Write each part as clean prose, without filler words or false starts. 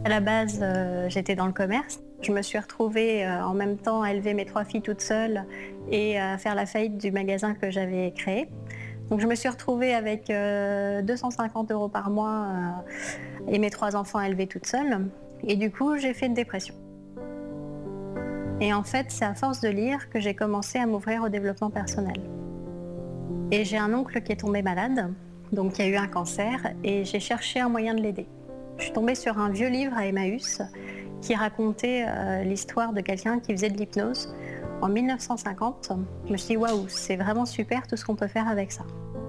À la base, j'étais dans le commerce. Je me suis retrouvée en même temps à élever mes 3 filles toute seule et à faire la faillite du magasin que j'avais créé. Donc je me suis retrouvée avec 250 € par mois et mes 3 enfants à élever toute seule. Et du coup, j'ai fait une dépression. Et en fait, c'est à force de lire que j'ai commencé à m'ouvrir au développement personnel. Et j'ai un oncle qui est tombé malade, donc qui a eu un cancer, et j'ai cherché un moyen de l'aider. Je suis tombée sur un vieux livre à Emmaüs qui racontait l'histoire de quelqu'un qui faisait de l'hypnose en 1950. Je me suis dit, waouh, c'est vraiment super tout ce qu'on peut faire avec ça.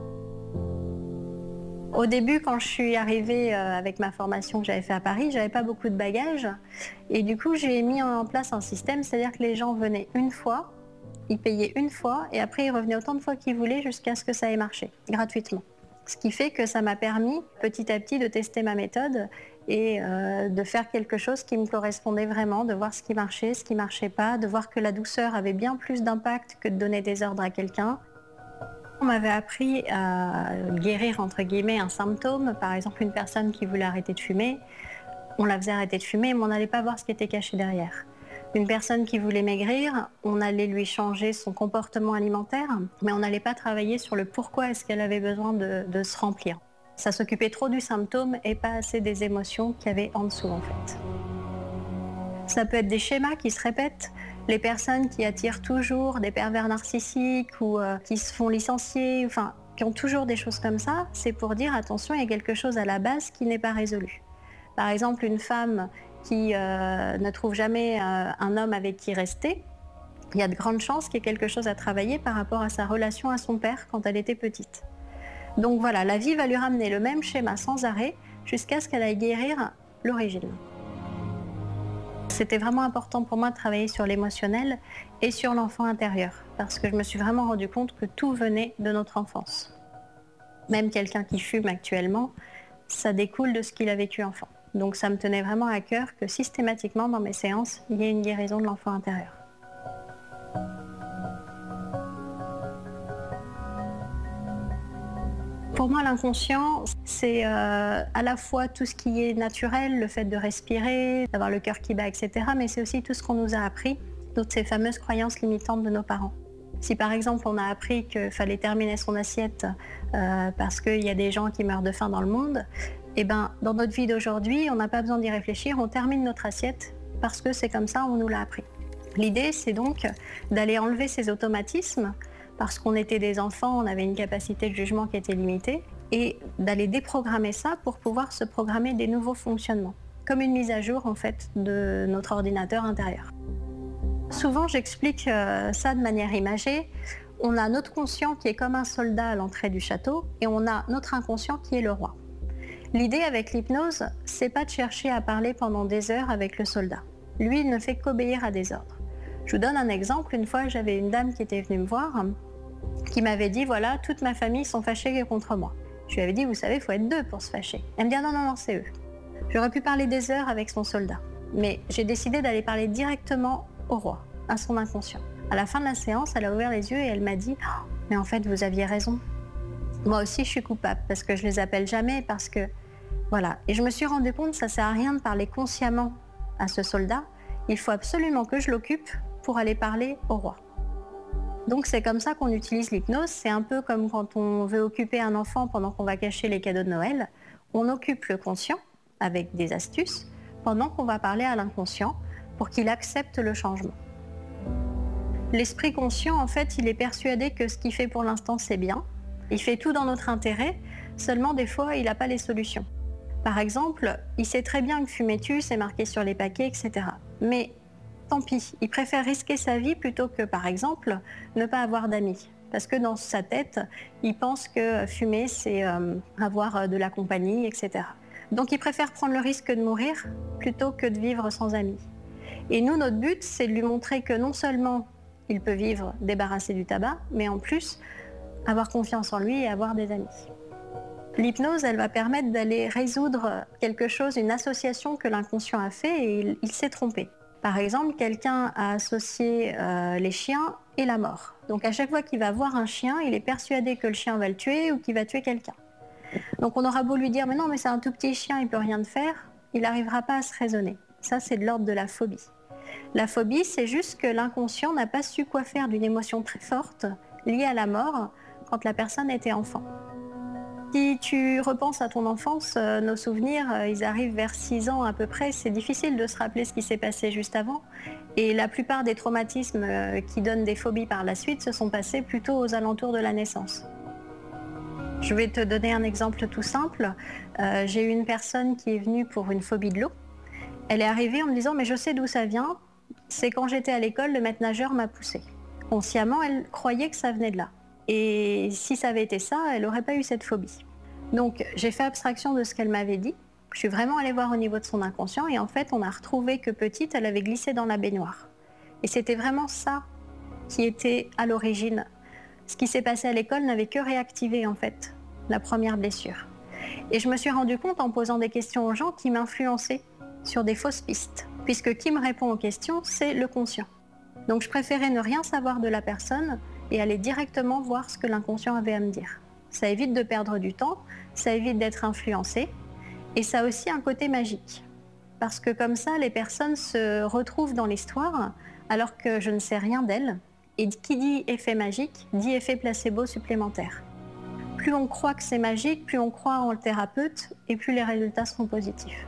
Au début, quand je suis arrivée avec ma formation que j'avais fait à Paris, j'avais pas beaucoup de bagages. Et du coup, j'ai mis en place un système, c'est-à-dire que les gens venaient une fois, ils payaient une fois, et après ils revenaient autant de fois qu'ils voulaient jusqu'à ce que ça ait marché, gratuitement. Ce qui fait que ça m'a permis petit à petit de tester ma méthode et de faire quelque chose qui me correspondait vraiment, de voir ce qui marchait pas, de voir que la douceur avait bien plus d'impact que de donner des ordres à quelqu'un. On m'avait appris à guérir entre guillemets un symptôme, par exemple une personne qui voulait arrêter de fumer, on la faisait arrêter de fumer mais on n'allait pas voir ce qui était caché derrière. Une personne qui voulait maigrir, on allait lui changer son comportement alimentaire, mais on n'allait pas travailler sur le pourquoi est-ce qu'elle avait besoin de se remplir. Ça s'occupait trop du symptôme et pas assez des émotions qu'il y avait en dessous en fait. Ça peut être des schémas qui se répètent, les personnes qui attirent toujours des pervers narcissiques ou qui se font licencier, enfin qui ont toujours des choses comme ça, c'est pour dire attention, il y a quelque chose à la base qui n'est pas résolu. Par exemple, une femme qui ne trouve jamais un homme avec qui rester, il y a de grandes chances qu'il y ait quelque chose à travailler par rapport à sa relation à son père quand elle était petite. Donc voilà, la vie va lui ramener le même schéma sans arrêt jusqu'à ce qu'elle aille guérir l'origine. C'était vraiment important pour moi de travailler sur l'émotionnel et sur l'enfant intérieur, parce que je me suis vraiment rendu compte que tout venait de notre enfance. Même quelqu'un qui fume actuellement, ça découle de ce qu'il a vécu enfant. Donc ça me tenait vraiment à cœur que systématiquement dans mes séances, il y ait une guérison de l'enfant intérieur. Pour moi, l'inconscient, c'est à la fois tout ce qui est naturel, le fait de respirer, d'avoir le cœur qui bat, etc. Mais c'est aussi tout ce qu'on nous a appris, toutes ces fameuses croyances limitantes de nos parents. Si par exemple on a appris qu'il fallait terminer son assiette parce qu'il y a des gens qui meurent de faim dans le monde, eh ben, dans notre vie d'aujourd'hui, on n'a pas besoin d'y réfléchir, on termine notre assiette parce que c'est comme ça, on nous l'a appris. L'idée, c'est donc d'aller enlever ces automatismes parce qu'on était des enfants, on avait une capacité de jugement qui était limitée, et d'aller déprogrammer ça pour pouvoir se programmer des nouveaux fonctionnements, comme une mise à jour en fait de notre ordinateur intérieur. Souvent, j'explique ça de manière imagée. On a notre conscient qui est comme un soldat à l'entrée du château, et on a notre inconscient qui est le roi. L'idée avec l'hypnose, c'est pas de chercher à parler pendant des heures avec le soldat. Lui, il ne fait qu'obéir à des ordres. Je vous donne un exemple. Une fois, j'avais une dame qui était venue me voir, qui m'avait dit, voilà, toute ma famille sont fâchés contre moi. Je lui avais dit, vous savez, il faut être 2 pour se fâcher. Elle me dit, ah, non, non, non, c'est eux. J'aurais pu parler des heures avec son soldat, mais j'ai décidé d'aller parler directement au roi, à son inconscient. À la fin de la séance, elle a ouvert les yeux et elle m'a dit, oh, mais en fait, vous aviez raison. Moi aussi, je suis coupable parce que je les appelle jamais, parce que voilà. Et je me suis rendu compte que ça sert à rien de parler consciemment à ce soldat. Il faut absolument que je l'occupe pour aller parler au roi. Donc c'est comme ça qu'on utilise l'hypnose. C'est un peu comme quand on veut occuper un enfant pendant qu'on va cacher les cadeaux de Noël. On occupe le conscient avec des astuces pendant qu'on va parler à l'inconscient pour qu'il accepte le changement. L'esprit conscient, en fait, il est persuadé que ce qu'il fait pour l'instant, c'est bien. Il fait tout dans notre intérêt, seulement des fois, il n'a pas les solutions. Par exemple, il sait très bien que fumer tue, c'est marqué sur les paquets, etc. Mais tant pis, il préfère risquer sa vie plutôt que, par exemple, ne pas avoir d'amis. Parce que dans sa tête, il pense que fumer, c'est avoir de la compagnie, etc. Donc il préfère prendre le risque de mourir plutôt que de vivre sans amis. Et nous, notre but, c'est de lui montrer que non seulement il peut vivre débarrassé du tabac, mais en plus, avoir confiance en lui et avoir des amis. L'hypnose, elle va permettre d'aller résoudre quelque chose, une association que l'inconscient a fait et il s'est trompé. Par exemple, quelqu'un a associé les chiens et la mort. Donc à chaque fois qu'il va voir un chien, il est persuadé que le chien va le tuer ou qu'il va tuer quelqu'un. Donc on aura beau lui dire, mais non, mais c'est un tout petit chien, il peut rien te faire. il n'arrivera pas à se raisonner. Ça, c'est de l'ordre de la phobie. La phobie, c'est juste que l'inconscient n'a pas su quoi faire d'une émotion très forte liée à la mort quand la personne était enfant. Si tu repenses à ton enfance, nos souvenirs, ils arrivent vers 6 ans à peu près. C'est difficile de se rappeler ce qui s'est passé juste avant. Et la plupart des traumatismes qui donnent des phobies par la suite se sont passés plutôt aux alentours de la naissance. Je vais te donner un exemple tout simple. J'ai eu une personne qui est venue pour une phobie de l'eau. Elle est arrivée en me disant « mais je sais d'où ça vient, c'est quand j'étais à l'école, le maître nageur m'a poussée ». Consciemment, elle croyait que ça venait de là. Et si ça avait été ça, elle n'aurait pas eu cette phobie. Donc j'ai fait abstraction de ce qu'elle m'avait dit. Je suis vraiment allée voir au niveau de son inconscient et en fait, on a retrouvé que petite, elle avait glissé dans la baignoire. Et c'était vraiment ça qui était à l'origine. Ce qui s'est passé à l'école n'avait que réactivé en fait la première blessure. Et je me suis rendu compte en posant des questions aux gens qui m'influençaient sur des fausses pistes, puisque qui me répond aux questions, c'est le conscient. Donc je préférais ne rien savoir de la personne et aller directement voir ce que l'inconscient avait à me dire. Ça évite de perdre du temps, ça évite d'être influencé et ça a aussi un côté magique. Parce que comme ça, les personnes se retrouvent dans l'histoire alors que je ne sais rien d'elles. Et qui dit effet magique, dit effet placebo supplémentaire. Plus on croit que c'est magique, plus on croit en le thérapeute et plus les résultats seront positifs.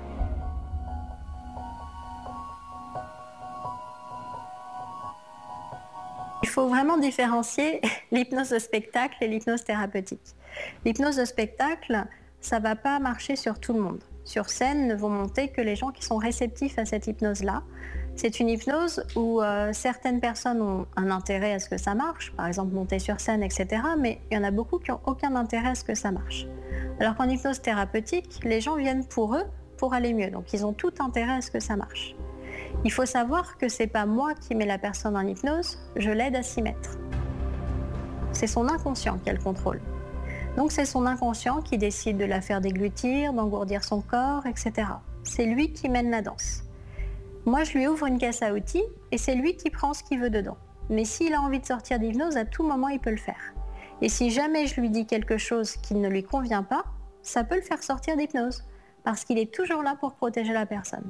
Il faut vraiment différencier l'hypnose de spectacle et l'hypnose thérapeutique. L'hypnose de spectacle, ça ne va pas marcher sur tout le monde. Sur scène ne vont monter que les gens qui sont réceptifs à cette hypnose-là. C'est une hypnose où certaines personnes ont un intérêt à ce que ça marche, par exemple monter sur scène, etc. Mais il y en a beaucoup qui n'ont aucun intérêt à ce que ça marche. Alors qu'en hypnose thérapeutique, les gens viennent pour eux, pour aller mieux. Donc ils ont tout intérêt à ce que ça marche. Il faut savoir que ce n'est pas moi qui mets la personne en hypnose, je l'aide à s'y mettre. C'est son inconscient qui a le contrôle. Donc c'est son inconscient qui décide de la faire déglutir, d'engourdir son corps, etc. C'est lui qui mène la danse. Moi, je lui ouvre une caisse à outils et c'est lui qui prend ce qu'il veut dedans. Mais s'il a envie de sortir d'hypnose, à tout moment, il peut le faire. Et si jamais je lui dis quelque chose qui ne lui convient pas, ça peut le faire sortir d'hypnose, parce qu'il est toujours là pour protéger la personne.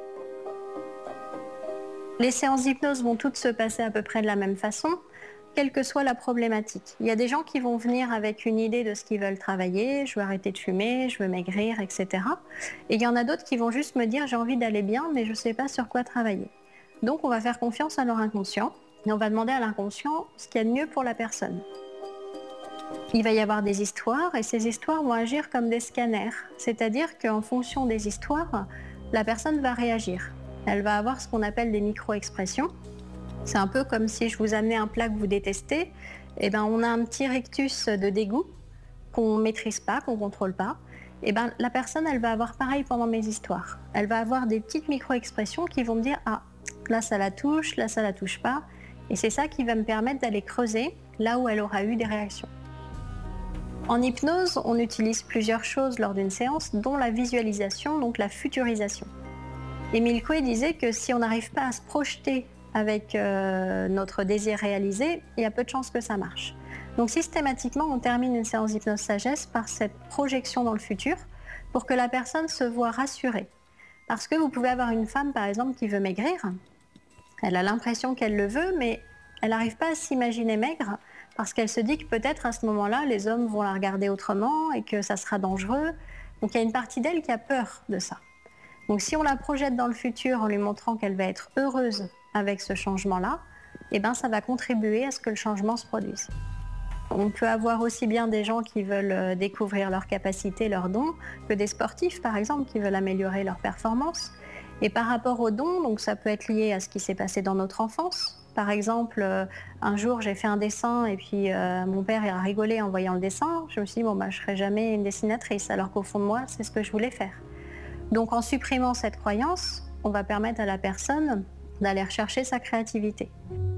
Les séances d'hypnose vont toutes se passer à peu près de la même façon, quelle que soit la problématique. Il y a des gens qui vont venir avec une idée de ce qu'ils veulent travailler, je veux arrêter de fumer, je veux maigrir, etc. Et il y en a d'autres qui vont juste me dire j'ai envie d'aller bien, mais je ne sais pas sur quoi travailler. Donc on va faire confiance à leur inconscient et on va demander à l'inconscient ce qu'il y a de mieux pour la personne. Il va y avoir des histoires et ces histoires vont agir comme des scanners, c'est-à-dire qu'en fonction des histoires, la personne va réagir. Elle va avoir ce qu'on appelle des micro-expressions. C'est un peu comme si je vous amenais un plat que vous détestez. Et on a un petit rictus de dégoût qu'on ne maîtrise pas, qu'on ne contrôle pas. La personne, elle va avoir pareil pendant mes histoires. Elle va avoir des petites micro-expressions qui vont me dire « Ah, là ça la touche, là ça la touche pas ». Et c'est ça qui va me permettre d'aller creuser là où elle aura eu des réactions. En hypnose, on utilise plusieurs choses lors d'une séance, dont la visualisation, donc la futurisation. Émile Coué disait que si on n'arrive pas à se projeter avec notre désir réalisé, il y a peu de chances que ça marche. Donc systématiquement, on termine une séance d'hypnose sagesse par cette projection dans le futur pour que la personne se voit rassurée. Parce que vous pouvez avoir une femme, par exemple, qui veut maigrir. Elle a l'impression qu'elle le veut, mais elle n'arrive pas à s'imaginer maigre parce qu'elle se dit que peut-être à ce moment-là, les hommes vont la regarder autrement et que ça sera dangereux. Donc il y a une partie d'elle qui a peur de ça. Donc si on la projette dans le futur en lui montrant qu'elle va être heureuse avec ce changement-là, ça va contribuer à ce que le changement se produise. On peut avoir aussi bien des gens qui veulent découvrir leurs capacités, leurs dons, que des sportifs par exemple qui veulent améliorer leur performance. Et par rapport aux dons, donc ça peut être lié à ce qui s'est passé dans notre enfance. Par exemple, un jour j'ai fait un dessin et puis mon père a rigolé en voyant le dessin. Je me suis dit je ne serai jamais une dessinatrice, alors qu'au fond de moi c'est ce que je voulais faire. Donc en supprimant cette croyance, on va permettre à la personne d'aller rechercher sa créativité.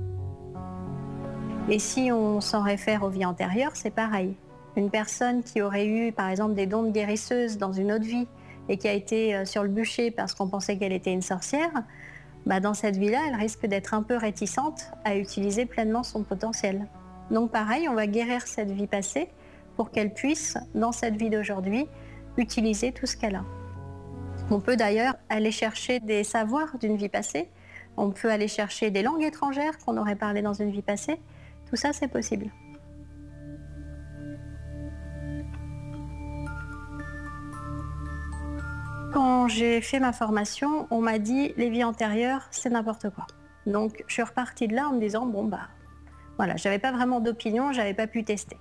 Et si on s'en réfère aux vies antérieures, c'est pareil. Une personne qui aurait eu par exemple des dons de guérisseuse dans une autre vie et qui a été sur le bûcher parce qu'on pensait qu'elle était une sorcière, dans cette vie-là, elle risque d'être un peu réticente à utiliser pleinement son potentiel. Donc pareil, on va guérir cette vie passée pour qu'elle puisse, dans cette vie d'aujourd'hui, utiliser tout ce qu'elle a. On peut d'ailleurs aller chercher des savoirs d'une vie passée. On peut aller chercher des langues étrangères qu'on aurait parlé dans une vie passée. Tout ça, c'est possible. Quand j'ai fait ma formation, on m'a dit les vies antérieures, c'est n'importe quoi. Donc je suis repartie de là en me disant voilà, j'avais pas vraiment d'opinion, j'avais pas pu tester.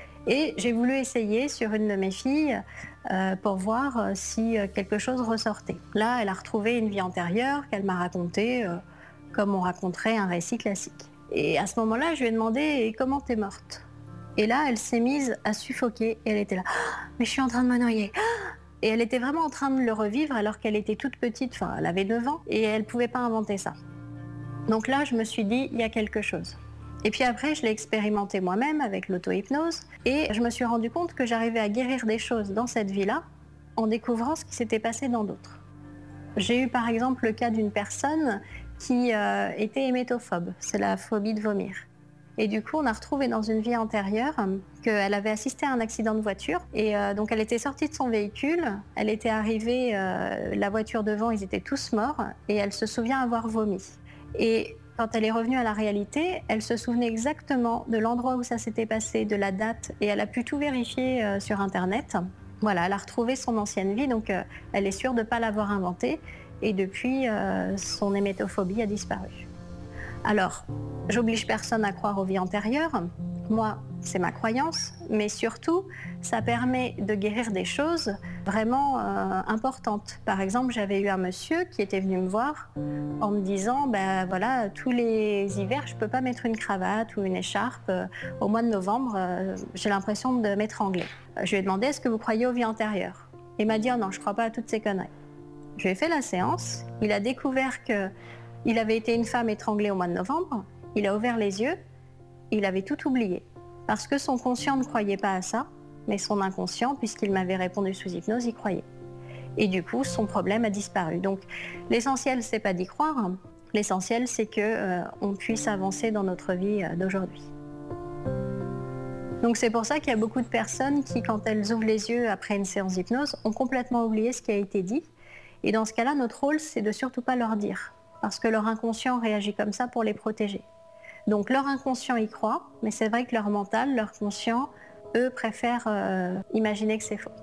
Et j'ai voulu essayer sur une de mes filles pour voir si quelque chose ressortait. Là, elle a retrouvé une vie antérieure qu'elle m'a racontée comme on raconterait un récit classique. Et à ce moment-là, je lui ai demandé et comment t'es morte? Et là, elle s'est mise à suffoquer et elle était là, mais je suis en train de me noyer. Et elle était vraiment en train de le revivre alors qu'elle était toute petite, enfin elle avait 9 ans et elle ne pouvait pas inventer ça. Donc là, je me suis dit, il y a quelque chose. Et puis après, je l'ai expérimenté moi-même avec l'auto-hypnose et je me suis rendu compte que j'arrivais à guérir des choses dans cette vie-là en découvrant ce qui s'était passé dans d'autres. J'ai eu par exemple le cas d'une personne qui était hémétophobe, c'est la phobie de vomir. Et du coup, on a retrouvé dans une vie antérieure qu'elle avait assisté à un accident de voiture. Et donc, elle était sortie de son véhicule. Elle était arrivée, la voiture devant, ils étaient tous morts. Et elle se souvient avoir vomi. Et quand elle est revenue à la réalité, elle se souvenait exactement de l'endroit où ça s'était passé, de la date. Et elle a pu tout vérifier sur Internet. Voilà, elle a retrouvé son ancienne vie. Donc, elle est sûre de ne pas l'avoir inventée. Et depuis, son hémétophobie a disparu. Alors, j'oblige personne à croire aux vies antérieures. Moi, c'est ma croyance, mais surtout, ça permet de guérir des choses vraiment importantes. Par exemple, j'avais eu un monsieur qui était venu me voir en me disant, voilà, tous les hivers, je peux pas mettre une cravate ou une écharpe. Au mois de novembre, j'ai l'impression de m'étrangler. Je lui ai demandé, est-ce que vous croyez aux vies antérieures? Il m'a dit, oh non, je crois pas à toutes ces conneries. Je lui ai fait la séance. Il a découvert que il avait été une femme étranglée au mois de novembre, il a ouvert les yeux, il avait tout oublié. Parce que son conscient ne croyait pas à ça, mais son inconscient, puisqu'il m'avait répondu sous hypnose, y croyait. Et du coup, son problème a disparu. Donc l'essentiel, c'est pas d'y croire, l'essentiel, c'est qu'on puisse avancer dans notre vie d'aujourd'hui. Donc c'est pour ça qu'il y a beaucoup de personnes qui, quand elles ouvrent les yeux après une séance d'hypnose, ont complètement oublié ce qui a été dit. Et dans ce cas-là, notre rôle, c'est de surtout pas leur dire. Parce que leur inconscient réagit comme ça pour les protéger. Donc leur inconscient y croit, mais c'est vrai que leur mental, leur conscient, eux préfèrent imaginer que c'est faux.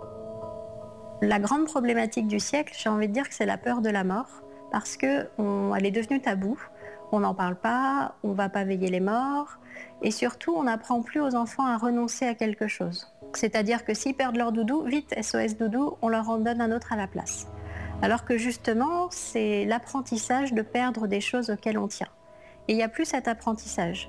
La grande problématique du siècle, j'ai envie de dire que c'est la peur de la mort, parce qu'elle est devenue taboue, on n'en parle pas, on ne va pas veiller les morts, et surtout on n'apprend plus aux enfants à renoncer à quelque chose. C'est-à-dire que s'ils perdent leur doudou, vite, SOS doudou, on leur en donne un autre à la place. Alors que justement, c'est l'apprentissage de perdre des choses auxquelles on tient. Et il n'y a plus cet apprentissage.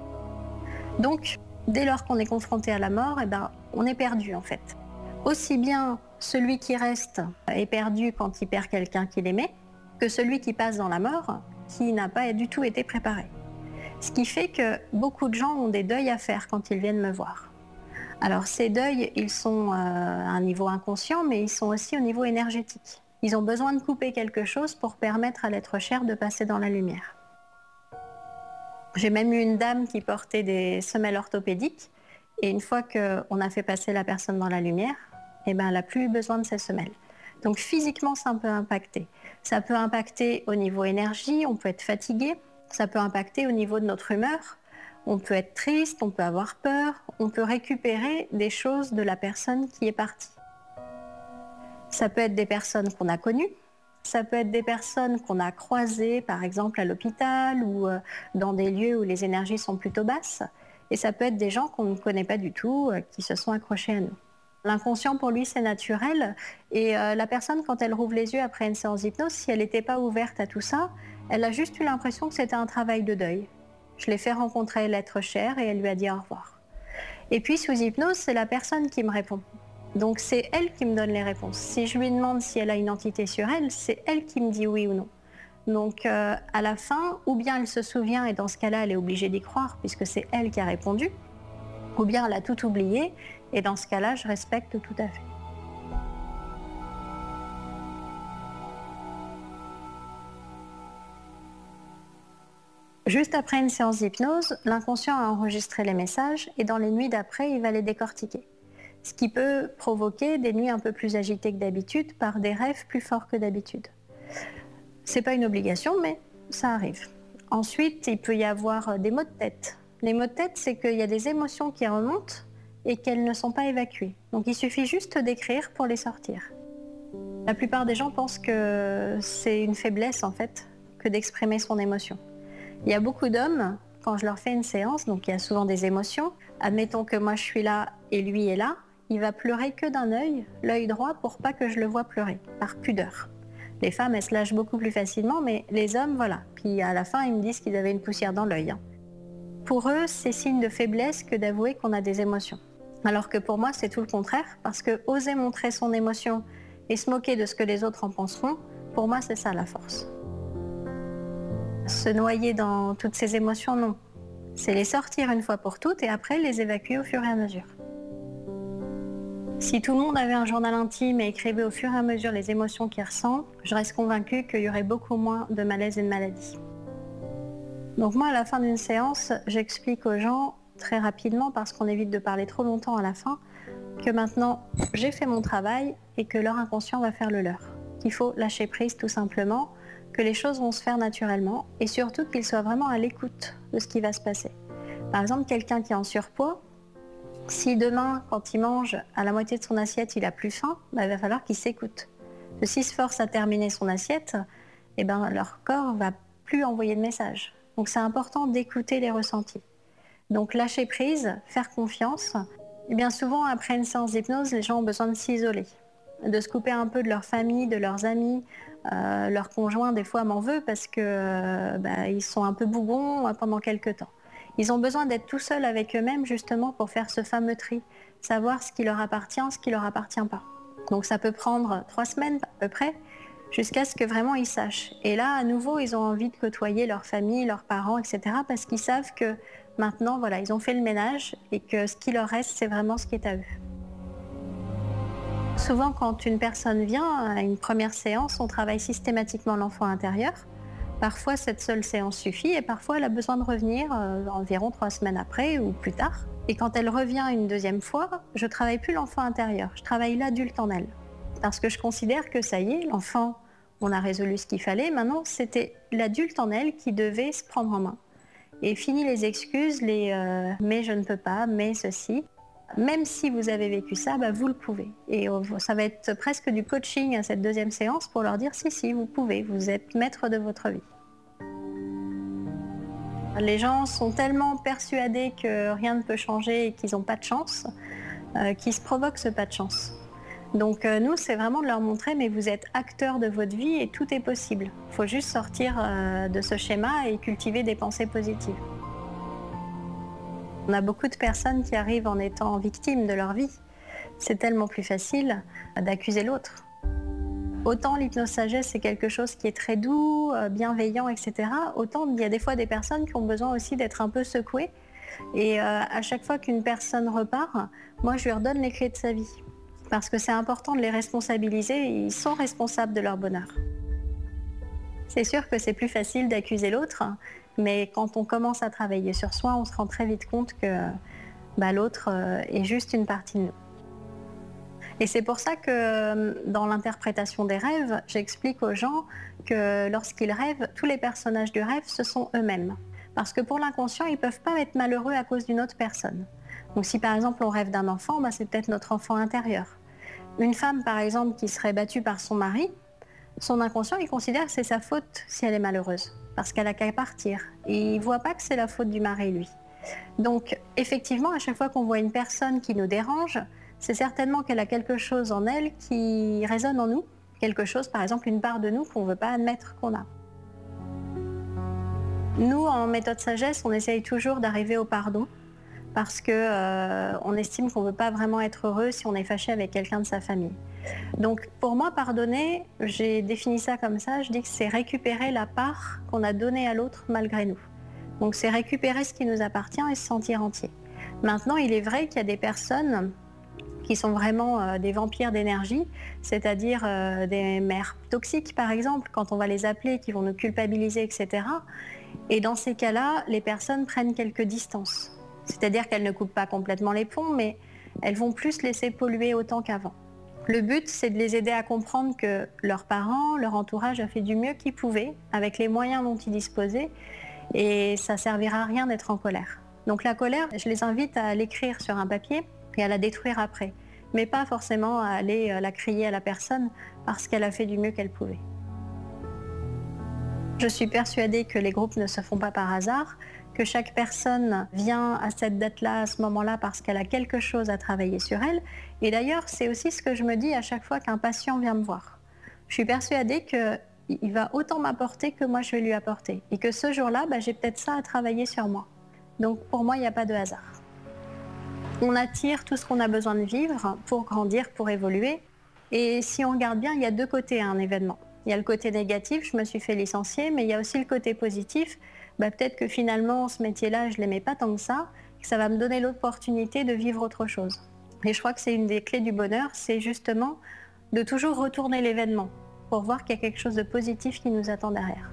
Donc, dès lors qu'on est confronté à la mort, on est perdu en fait. Aussi bien celui qui reste est perdu quand il perd quelqu'un qu'il aimait, que celui qui passe dans la mort, qui n'a pas du tout été préparé. Ce qui fait que beaucoup de gens ont des deuils à faire quand ils viennent me voir. Alors ces deuils, ils sont à un niveau inconscient, mais ils sont aussi au niveau énergétique. Ils ont besoin de couper quelque chose pour permettre à l'être cher de passer dans la lumière. J'ai même eu une dame qui portait des semelles orthopédiques et une fois qu'on a fait passer la personne dans la lumière, elle n'a plus eu besoin de ces semelles. Donc physiquement, ça peut impacter. Ça peut impacter au niveau énergie, on peut être fatigué, ça peut impacter au niveau de notre humeur, on peut être triste, on peut avoir peur, on peut récupérer des choses de la personne qui est partie. Ça peut être des personnes qu'on a connues, ça peut être des personnes qu'on a croisées, par exemple à l'hôpital ou dans des lieux où les énergies sont plutôt basses. Et ça peut être des gens qu'on ne connaît pas du tout, qui se sont accrochés à nous. L'inconscient, pour lui, c'est naturel. Et la personne, quand elle rouvre les yeux après une séance d'hypnose, si elle n'était pas ouverte à tout ça, elle a juste eu l'impression que c'était un travail de deuil. Je l'ai fait rencontrer l'être cher et elle lui a dit au revoir. Et puis, sous hypnose, c'est la personne qui me répond. Donc c'est elle qui me donne les réponses. Si je lui demande si elle a une entité sur elle, c'est elle qui me dit oui ou non. Donc à la fin, ou bien elle se souvient et dans ce cas-là, elle est obligée d'y croire puisque c'est elle qui a répondu, ou bien elle a tout oublié et dans ce cas-là, je respecte tout à fait. Juste après une séance d'hypnose, l'inconscient a enregistré les messages et dans les nuits d'après, il va les décortiquer. ce qui peut provoquer des nuits un peu plus agitées que d'habitude par des rêves plus forts que d'habitude. C'est pas une obligation, mais ça arrive. Ensuite, il peut y avoir des maux de tête. Les maux de tête, c'est qu'il y a des émotions qui remontent et qu'elles ne sont pas évacuées. Donc il suffit juste d'écrire pour les sortir. La plupart des gens pensent que c'est une faiblesse en fait, que d'exprimer son émotion. Il y a beaucoup d'hommes, quand je leur fais une séance, donc il y a souvent des émotions, admettons que moi je suis là et lui est là, il va pleurer que d'un œil, l'œil droit, pour pas que je le voie pleurer, par pudeur. Les femmes, elles se lâchent beaucoup plus facilement, mais les hommes, voilà. Puis à la fin, ils me disent qu'ils avaient une poussière dans l'œil. Pour eux, c'est signe de faiblesse que d'avouer qu'on a des émotions. Alors que pour moi, c'est tout le contraire, parce que oser montrer son émotion et se moquer de ce que les autres en penseront, pour moi, c'est ça la force. Se noyer dans toutes ces émotions, non. C'est les sortir une fois pour toutes et après les évacuer au fur et à mesure. Si tout le monde avait un journal intime et écrivait au fur et à mesure les émotions qu'il ressent, je reste convaincue qu'il y aurait beaucoup moins de malaise et de maladies. Donc moi, à la fin d'une séance, j'explique aux gens très rapidement, parce qu'on évite de parler trop longtemps à la fin, que maintenant j'ai fait mon travail et que leur inconscient va faire le leur. Qu'il faut lâcher prise tout simplement, que les choses vont se faire naturellement et surtout qu'ils soient vraiment à l'écoute de ce qui va se passer. Par exemple, quelqu'un qui est en surpoids, si demain, quand il mange à la moitié de son assiette, il a plus faim, il va falloir qu'il s'écoute. S'il se force à terminer son assiette, leur corps ne va plus envoyer de message. Donc c'est important d'écouter les ressentis. Donc lâcher prise, faire confiance. Et bien souvent, après une séance d'hypnose, les gens ont besoin de s'isoler, de se couper un peu de leur famille, de leurs amis. Leur conjoint, des fois, m'en veut parce qu'ils sont un peu bougons pendant quelques temps. Ils ont besoin d'être tout seuls avec eux-mêmes justement pour faire ce fameux tri, savoir ce qui leur appartient, ce qui leur appartient pas. Donc ça peut prendre 3 semaines à peu près, jusqu'à ce que vraiment ils sachent. Et là, à nouveau, ils ont envie de côtoyer leur famille, leurs parents, etc. parce qu'ils savent que maintenant, voilà, ils ont fait le ménage et que ce qui leur reste, c'est vraiment ce qui est à eux. Souvent, quand une personne vient à une première séance, on travaille systématiquement l'enfant intérieur. Parfois, cette seule séance suffit et parfois, elle a besoin de revenir environ 3 semaines après ou plus tard. Et quand elle revient une deuxième fois, je ne travaille plus l'enfant intérieur, je travaille l'adulte en elle. Parce que je considère que ça y est, l'enfant, on a résolu ce qu'il fallait. Maintenant, c'était l'adulte en elle qui devait se prendre en main. Et fini les excuses, mais je ne peux pas, mais ceci. Même si vous avez vécu ça, vous le pouvez. Et ça va être presque du coaching à cette deuxième séance pour leur dire si, vous pouvez, vous êtes maître de votre vie. Les gens sont tellement persuadés que rien ne peut changer et qu'ils n'ont pas de chance, qu'ils se provoquent ce pas de chance. Donc nous, c'est vraiment de leur montrer, mais vous êtes acteur de votre vie et tout est possible. Il faut juste sortir de ce schéma et cultiver des pensées positives. On a beaucoup de personnes qui arrivent en étant victimes de leur vie. C'est tellement plus facile d'accuser l'autre. Autant l'hypnose-sagesse, c'est quelque chose qui est très doux, bienveillant, etc. Autant il y a des fois des personnes qui ont besoin aussi d'être un peu secouées. Et à chaque fois qu'une personne repart, moi je lui redonne les clés de sa vie. Parce que c'est important de les responsabiliser, ils sont responsables de leur bonheur. C'est sûr que c'est plus facile d'accuser l'autre, mais quand on commence à travailler sur soi, on se rend très vite compte que l'autre est juste une partie de nous. Et c'est pour ça que dans l'interprétation des rêves, j'explique aux gens que lorsqu'ils rêvent, tous les personnages du rêve, ce sont eux-mêmes. Parce que pour l'inconscient, ils ne peuvent pas être malheureux à cause d'une autre personne. Donc si par exemple on rêve d'un enfant, c'est peut-être notre enfant intérieur. Une femme par exemple qui serait battue par son mari, son inconscient il considère que c'est sa faute si elle est malheureuse, parce qu'elle n'a qu'à partir. Et il ne voit pas que c'est la faute du mari lui. Donc effectivement, à chaque fois qu'on voit une personne qui nous dérange, c'est certainement qu'elle a quelque chose en elle qui résonne en nous, quelque chose par exemple une part de nous qu'on ne veut pas admettre qu'on a. Nous en méthode sagesse, on essaye toujours d'arriver au pardon, parce qu'on estime qu'on ne veut pas vraiment être heureux si on est fâché avec quelqu'un de sa famille. Donc pour moi, pardonner, j'ai défini ça comme ça, je dis que c'est récupérer la part qu'on a donnée à l'autre malgré nous. Donc c'est récupérer ce qui nous appartient et se sentir entier. Maintenant, il est vrai qu'il y a des personnes qui sont vraiment des vampires d'énergie, c'est-à-dire des mères toxiques par exemple, quand on va les appeler, qui vont nous culpabiliser, etc. Et dans ces cas-là, les personnes prennent quelques distances. C'est-à-dire qu'elles ne coupent pas complètement les ponts, mais elles vont plus laisser polluer autant qu'avant. Le but, c'est de les aider à comprendre que leurs parents, leur entourage a fait du mieux qu'ils pouvaient avec les moyens dont ils disposaient et ça servira à rien d'être en colère. Donc la colère, je les invite à l'écrire sur un papier et à la détruire après, mais pas forcément à aller la crier à la personne parce qu'elle a fait du mieux qu'elle pouvait. Je suis persuadée que les groupes ne se font pas par hasard, que chaque personne vient à cette date-là, à ce moment-là, parce qu'elle a quelque chose à travailler sur elle. Et d'ailleurs, c'est aussi ce que je me dis à chaque fois qu'un patient vient me voir. Je suis persuadée qu'il va autant m'apporter que moi je vais lui apporter. Et que ce jour-là, j'ai peut-être ça à travailler sur moi. Donc pour moi, il n'y a pas de hasard. On attire tout ce qu'on a besoin de vivre pour grandir, pour évoluer. Et si on regarde bien, il y a deux côtés à un événement. Il y a le côté négatif, je me suis fait licencier, mais il y a aussi le côté positif. Peut-être que finalement, ce métier-là, je ne l'aimais pas tant que ça va me donner l'opportunité de vivre autre chose. Et je crois que c'est une des clés du bonheur, c'est justement de toujours retourner l'événement pour voir qu'il y a quelque chose de positif qui nous attend derrière.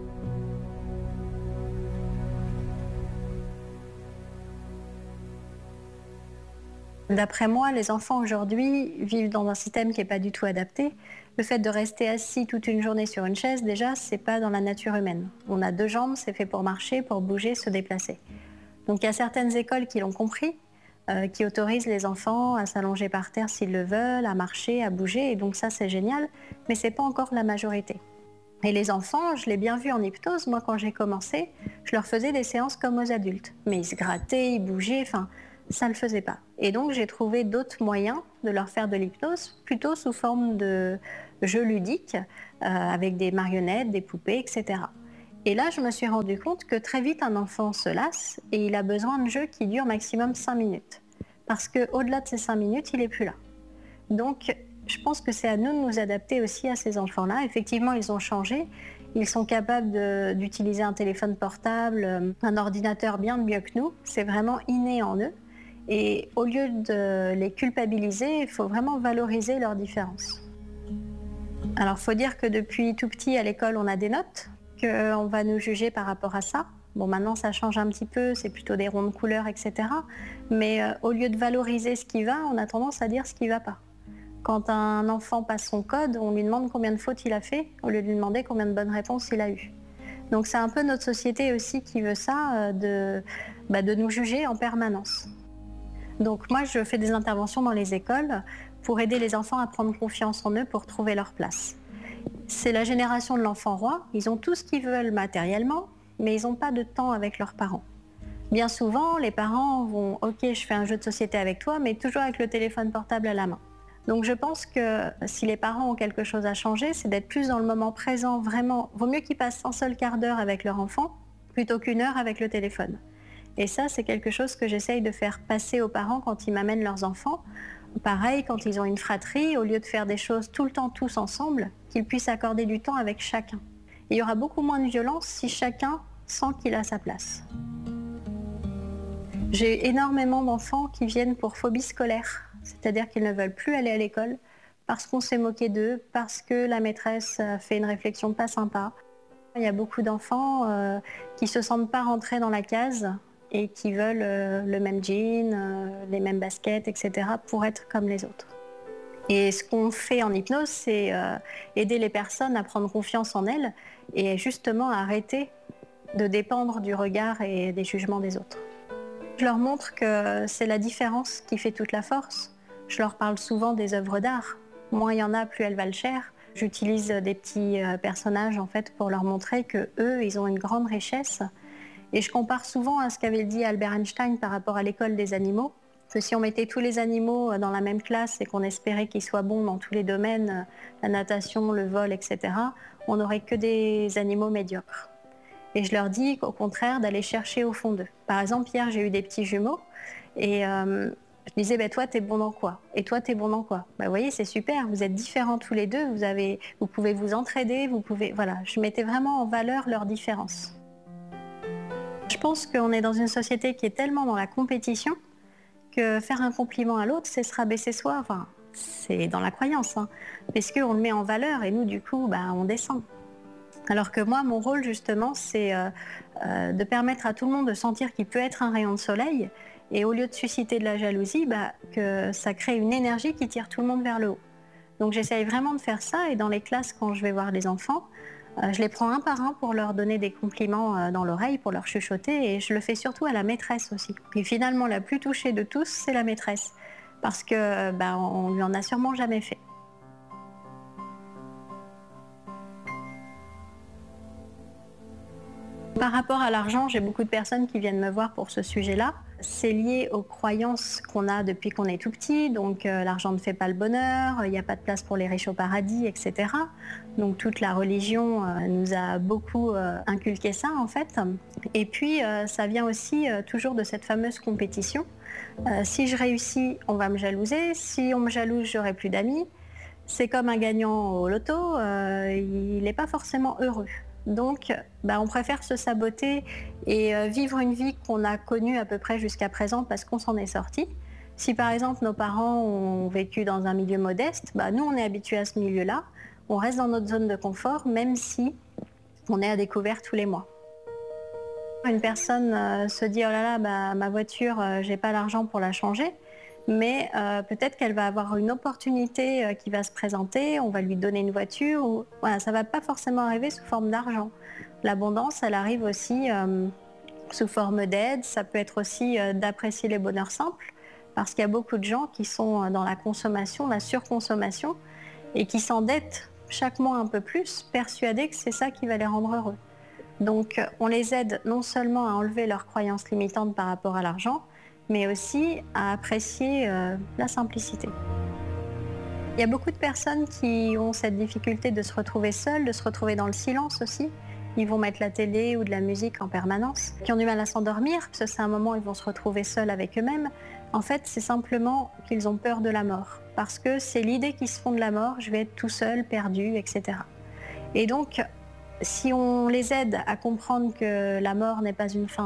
D'après moi, les enfants aujourd'hui vivent dans un système qui n'est pas du tout adapté. Le fait de rester assis toute une journée sur une chaise, déjà, c'est pas dans la nature humaine. On a deux jambes, c'est fait pour marcher, pour bouger, se déplacer. Donc il y a certaines écoles qui l'ont compris, qui autorisent les enfants à s'allonger par terre s'ils le veulent, à marcher, à bouger, et donc ça c'est génial, mais c'est pas encore la majorité. Et les enfants, je l'ai bien vu en hypnose, moi quand j'ai commencé, je leur faisais des séances comme aux adultes. Mais ils se grattaient, ils bougeaient, ça ne le faisait pas. Et donc j'ai trouvé d'autres moyens de leur faire de l'hypnose, plutôt sous forme de jeux ludiques, avec des marionnettes, des poupées, etc. Et là, je me suis rendu compte que très vite, un enfant se lasse et il a besoin de jeux qui durent maximum 5 minutes. Parce qu'au-delà de ces 5 minutes, il n'est plus là. Donc, je pense que c'est à nous de nous adapter aussi à ces enfants-là. Effectivement, ils ont changé. Ils sont capables d'utiliser un téléphone portable, un ordinateur bien mieux que nous. C'est vraiment inné en eux. Et au lieu de les culpabiliser, il faut vraiment valoriser leurs différences. Alors, il faut dire que depuis tout petit, à l'école, on a des notes, qu'on va nous juger par rapport à ça. Bon, maintenant, ça change un petit peu, c'est plutôt des ronds de couleurs, etc. Mais au lieu de valoriser ce qui va, on a tendance à dire ce qui ne va pas. Quand un enfant passe son code, on lui demande combien de fautes il a fait, au lieu de lui demander combien de bonnes réponses il a eues. Donc c'est un peu notre société aussi qui veut ça, de nous juger en permanence. Donc moi, je fais des interventions dans les écoles pour aider les enfants à prendre confiance en eux pour trouver leur place. C'est la génération de l'enfant roi, ils ont tout ce qu'ils veulent matériellement, mais ils n'ont pas de temps avec leurs parents. Bien souvent, les parents vont « Ok, je fais un jeu de société avec toi », mais toujours avec le téléphone portable à la main. Donc je pense que si les parents ont quelque chose à changer, c'est d'être plus dans le moment présent, vraiment. Vaut mieux qu'ils passent un seul quart d'heure avec leur enfant plutôt qu'une heure avec le téléphone. Et ça, c'est quelque chose que j'essaye de faire passer aux parents quand ils m'amènent leurs enfants. Pareil, quand ils ont une fratrie, au lieu de faire des choses tout le temps tous ensemble, qu'ils puissent accorder du temps avec chacun. Et il y aura beaucoup moins de violence si chacun sent qu'il a sa place. J'ai énormément d'enfants qui viennent pour phobie scolaire, c'est-à-dire qu'ils ne veulent plus aller à l'école parce qu'on s'est moqué d'eux, parce que la maîtresse a fait une réflexion pas sympa. Il y a beaucoup d'enfants qui ne se sentent pas rentrés dans la case et qui veulent le même jean, les mêmes baskets, etc. pour être comme les autres. Et ce qu'on fait en hypnose, c'est aider les personnes à prendre confiance en elles et justement à arrêter de dépendre du regard et des jugements des autres. Je leur montre que c'est la différence qui fait toute la force. Je leur parle souvent des œuvres d'art. Moins il y en a, plus elles valent cher. J'utilise des petits personnages en fait pour leur montrer que eux, ils ont une grande richesse. Et je compare souvent à ce qu'avait dit Albert Einstein par rapport à l'école des animaux. Que si on mettait tous les animaux dans la même classe et qu'on espérait qu'ils soient bons dans tous les domaines, la natation, le vol, etc., on n'aurait que des animaux médiocres. Et je leur dis qu'au contraire, d'aller chercher au fond d'eux. Par exemple, hier, j'ai eu des petits jumeaux et je disais, toi, t'es bon dans quoi? Et toi, t'es bon dans quoi? Vous voyez, c'est super, vous êtes différents tous les deux, vous pouvez vous entraider, voilà. Je mettais vraiment en valeur leurs différences. Je pense qu'on est dans une société qui est tellement dans la compétition que faire un compliment à l'autre, c'est se rabaisser soi. Enfin, c'est dans la croyance, parce qu'on le met en valeur et nous, du coup, on descend. Alors que moi, mon rôle, justement, c'est de permettre à tout le monde de sentir qu'il peut être un rayon de soleil Et au lieu de susciter de la jalousie, que ça crée une énergie qui tire tout le monde vers le haut. Donc j'essaye vraiment de faire ça, et dans les classes, quand je vais voir les enfants, je les prends un par un pour leur donner des compliments dans l'oreille, pour leur chuchoter, et je le fais surtout à la maîtresse aussi. Et finalement, la plus touchée de tous, c'est la maîtresse, parce que on lui en a sûrement jamais fait. Par rapport à l'argent, j'ai beaucoup de personnes qui viennent me voir pour ce sujet-là. C'est lié aux croyances qu'on a depuis qu'on est tout petit, donc l'argent ne fait pas le bonheur, il n'y a pas de place pour les riches au paradis, etc. Donc toute la religion nous a beaucoup inculqué ça en fait. Et puis ça vient aussi toujours de cette fameuse compétition. Si je réussis, on va me jalouser, si on me jalouse, j'aurai plus d'amis. C'est comme un gagnant au loto, il n'est pas forcément heureux. Donc, on préfère se saboter et vivre une vie qu'on a connue à peu près jusqu'à présent parce qu'on s'en est sorti. Si par exemple nos parents ont vécu dans un milieu modeste, nous on est habitués à ce milieu-là, on reste dans notre zone de confort même si on est à découvert tous les mois. Une personne se dit « oh là là, ma voiture, j'ai pas l'argent pour la changer », mais peut-être qu'elle va avoir une opportunité qui va se présenter, on va lui donner une voiture, ou voilà, ça va pas forcément arriver sous forme d'argent. L'abondance, elle arrive aussi sous forme d'aide, ça peut être aussi d'apprécier les bonheurs simples, parce qu'il y a beaucoup de gens qui sont dans la consommation, la surconsommation, et qui s'endettent chaque mois un peu plus, persuadés que c'est ça qui va les rendre heureux. Donc on les aide non seulement à enlever leurs croyances limitantes par rapport à l'argent, mais aussi à apprécier la simplicité. Il y a beaucoup de personnes qui ont cette difficulté de se retrouver seules, de se retrouver dans le silence aussi. Ils vont mettre la télé ou de la musique en permanence, qui ont du mal à s'endormir, parce que c'est un moment où ils vont se retrouver seuls avec eux-mêmes. En fait, c'est simplement qu'ils ont peur de la mort, parce que c'est l'idée qu'ils se font de la mort, je vais être tout seul, perdu, etc. Et donc, si on les aide à comprendre que la mort n'est pas une fin